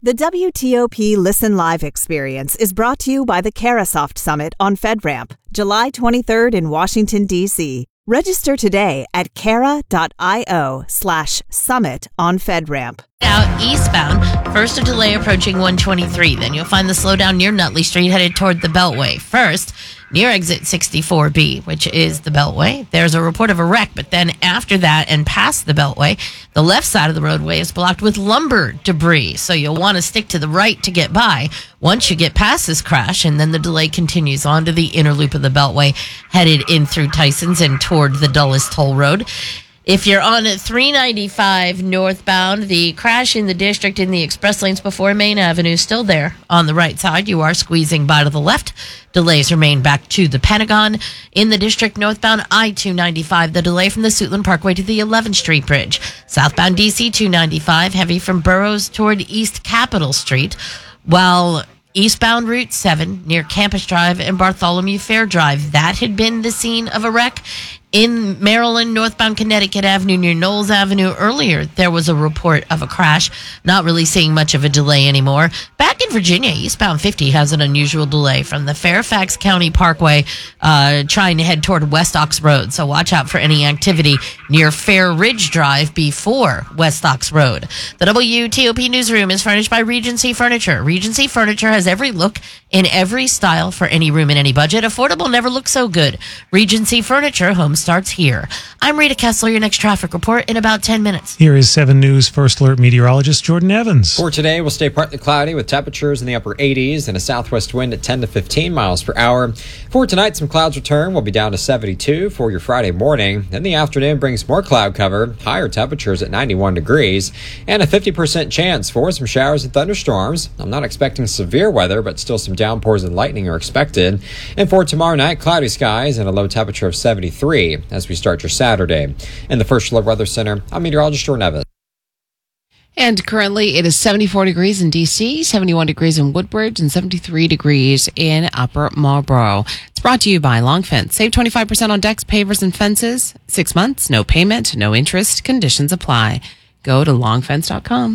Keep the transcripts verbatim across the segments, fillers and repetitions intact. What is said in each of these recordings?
The W T O P Listen Live experience is brought to you by the Carasoft Summit on FedRAMP, July twenty-third in Washington, D C Register today at cara.io slash summit on FedRAMP. Out eastbound, first a delay approaching one twenty-three. Then you'll find the slowdown near Nutley Street headed toward the Beltway. First, near exit sixty-four B, which is the Beltway, there's a report of a wreck. But then after that and past the Beltway, the left side of the roadway is blocked with lumber debris. So you'll want to stick to the right to get by once you get past this crash. And then the delay continues on to the inner loop of the Beltway, headed in through Tyson's and toward the Dulles Toll Road. If you're on three ninety-five northbound, the crash in the district in the express lanes before Main Avenue is still there. On the right side, you are squeezing by to the left. Delays remain back to the Pentagon. In the district northbound, I two ninety-five, the delay from the Suitland Parkway to the eleventh Street Bridge. Southbound D C two ninety-five, heavy from Burroughs toward East Capitol Street, while eastbound Route seven near Campus Drive and Bartholomew Fair Drive, that had been the scene of a wreck. In Maryland, northbound Connecticut Avenue near Knowles Avenue earlier, there was a report of a crash. Not really seeing much of a delay anymore. Back in Virginia, eastbound fifty has an unusual delay from the Fairfax County Parkway uh, trying to head toward West Ox Road. So watch out for any activity near Fair Ridge Drive before West Ox Road. The W T O P newsroom is furnished by Regency Furniture. Regency Furniture has every look in every style for any room in any budget. Affordable never looks so good. Regency Furniture, home starts here. I'm Rita Kessler, your next traffic report in about ten minutes. Here is seven News First Alert meteorologist Jordan Evans. For today, we'll stay partly cloudy with temperatures in the upper eighties and a southwest wind at ten to fifteen miles per hour. For tonight, some clouds return. We'll be down to seventy-two for your Friday morning. Then the afternoon brings more cloud cover, higher temperatures at ninety-one degrees, and a fifty percent chance for some showers and thunderstorms. I'm not expecting severe weather, but still some downpours and lightning are expected. And for tomorrow night, cloudy skies and a low temperature of seventy-three as we start your Saturday. In the First Alert Weather Center, I'm meteorologist Jordan Evans. And currently it is seventy-four degrees in D C, seventy-one degrees in Woodbridge, and seventy-three degrees in Upper Marlboro. It's brought to you by Long Fence. Save twenty-five percent on decks, pavers, and fences. Six months, no payment, no interest. Conditions apply. Go to long fence dot com.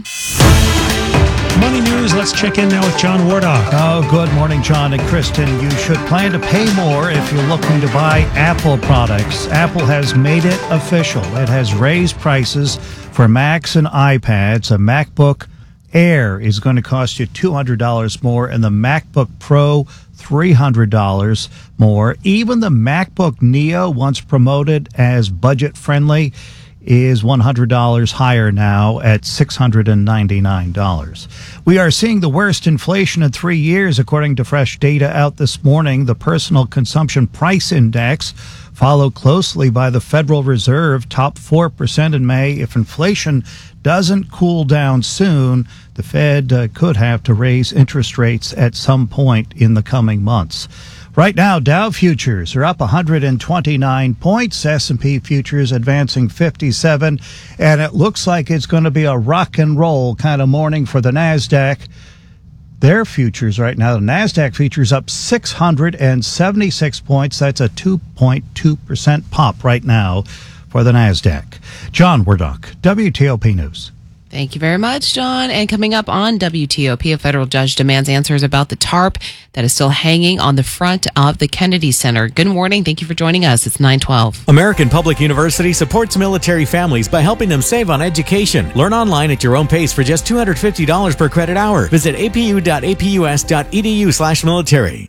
Money news, let's check in now with John Wardock. Oh, good morning, John and Kristen. You should plan to pay more if you're looking to buy Apple products. Apple has made it official. It has raised prices for Macs and iPads. A MacBook Air is going to cost you two hundred dollars more, and the MacBook Pro three hundred dollars more. Even the MacBook Neo, once promoted as budget-friendly, is one hundred dollars higher now at six hundred ninety-nine dollars. We are seeing the worst inflation in three years, according to fresh data out this morning. The Personal Consumption Price Index, followed closely by the Federal Reserve, topped four percent in May. If inflation doesn't cool down soon, the Fed uh, could have to raise interest rates at some point in the coming months. Right now, Dow futures are up one hundred twenty-nine points, S and P futures advancing fifty-seven, and it looks like it's going to be a rock and roll kind of morning for the NASDAQ. Their futures right now, the NASDAQ futures up six hundred seventy-six points. That's a two point two percent pop right now for the NASDAQ. John Wardock, W T O P News. Thank you very much, John. And coming up on W T O P, a federal judge demands answers about the tarp that is still hanging on the front of the Kennedy Center. Good morning. Thank you for joining us. It's nine twelve. American Public University supports military families by helping them save on education. Learn online at your own pace for just two hundred fifty dollars per credit hour. Visit apu.apus.edu slash military.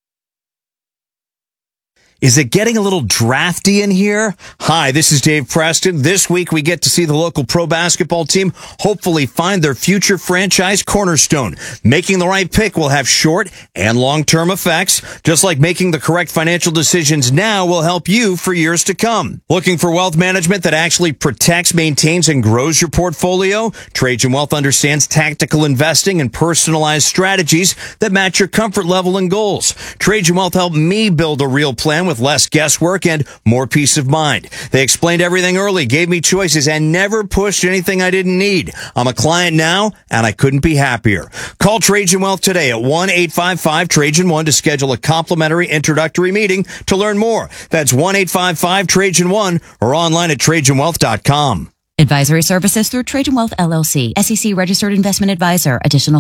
Is it getting a little drafty in here? Hi, this is Dave Preston. This week we get to see the local pro basketball team hopefully find their future franchise cornerstone. Making the right pick will have short and long-term effects, just like making the correct financial decisions now will help you for years to come. Looking for wealth management that actually protects, maintains, and grows your portfolio? Trajan Wealth understands tactical investing and personalized strategies that match your comfort level and goals. Trajan Wealth helped me build a real plan with with less guesswork and more peace of mind. They explained everything early, gave me choices, and never pushed anything I didn't need. I'm a client now, and I couldn't be happier. Call Trajan Wealth today at one eight five five Trajan one to schedule a complimentary introductory meeting to learn more. That's one eight five five Trajan one or online at trajan wealth dot com. Advisory services through Trajan Wealth L L C, S E C registered investment advisor. Additional